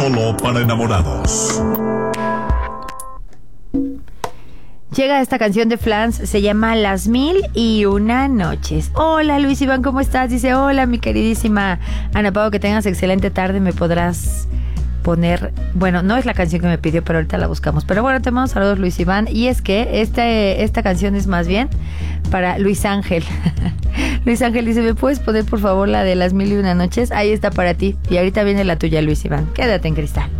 solo para enamorados. Llega esta canción de Flans, se llama Las 1001 Noches. Hola Luis Iván, ¿cómo estás? Dice, hola mi queridísima Ana Pao, que tengas excelente tarde. Me podrás poner, bueno, no es la canción que me pidió, pero ahorita la buscamos. Pero bueno, te mando saludos Luis Iván. Y es que esta canción es más bien para Luis Ángel. Luis Ángel dice, ¿me puedes poner por favor la de Las 1001 Noches? Ahí está para ti. Y ahorita viene la tuya, Luis Iván. Quédate en Cristal.